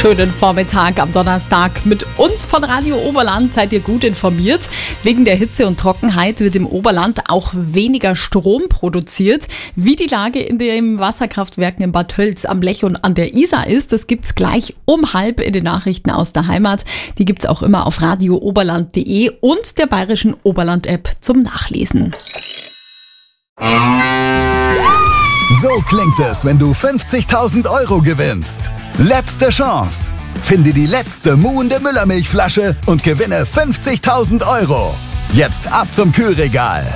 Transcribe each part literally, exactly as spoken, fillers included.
schönen Vormittag am Donnerstag. Mit uns von Radio Oberland seid ihr gut informiert. Wegen der Hitze und Trockenheit wird im Oberland auch weniger Strom produziert. Wie die Lage in den Wasserkraftwerken in Bad Tölz am Lech und an der Isar ist, das gibt's gleich um halb in den Nachrichten aus der Heimat. Die gibt's auch immer auf radio oberland punkt de und der bayerischen Oberland-App zum Nachlesen. So klingt es, wenn du fünfzigtausend Euro gewinnst. Letzte Chance. Finde die letzte muhende Müllermilchflasche und gewinne fünfzigtausend Euro. Jetzt ab zum Kühlregal.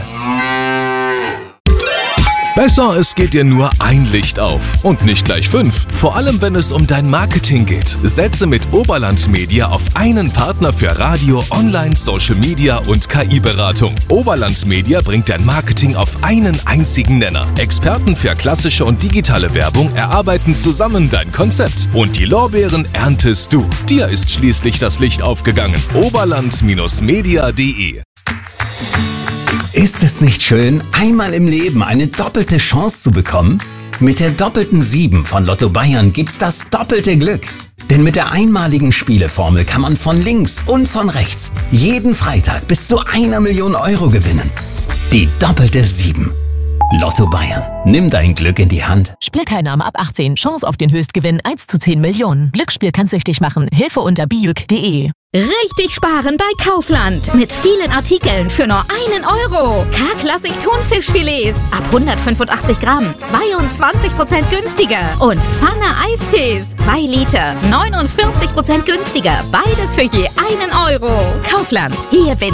Besser, es geht dir nur ein Licht auf und nicht gleich fünf. Vor allem, wenn es um dein Marketing geht. Setze mit Oberland Media auf einen Partner für Radio, Online, Social Media und K I-Beratung. Oberland Media bringt dein Marketing auf einen einzigen Nenner. Experten für klassische und digitale Werbung erarbeiten zusammen dein Konzept. Und die Lorbeeren erntest du. Dir ist schließlich das Licht aufgegangen. oberland Media punkt de. Ist es nicht schön, einmal im Leben eine doppelte Chance zu bekommen? Mit der doppelten sieben von Lotto Bayern gibt's das doppelte Glück. Denn mit der einmaligen Spieleformel kann man von links und von rechts jeden Freitag bis zu einer Million Euro gewinnen. Die doppelte sieben. Lotto Bayern. Nimm dein Glück in die Hand. Spielteilnahme ab achtzehn. Chance auf den Höchstgewinn eins zu zehn Millionen. Glücksspiel kann süchtig machen. Hilfe unter bijuk punkt de. Richtig sparen bei Kaufland. Mit vielen Artikeln für nur einen Euro. K-Klassik Thunfischfilets ab hundertfünfundachtzig Gramm. zweiundzwanzig Prozent günstiger. Und Pfanne Eistees. zwei Liter. neunundvierzig Prozent günstiger. Beides für je einen Euro. Kaufland. Hier bin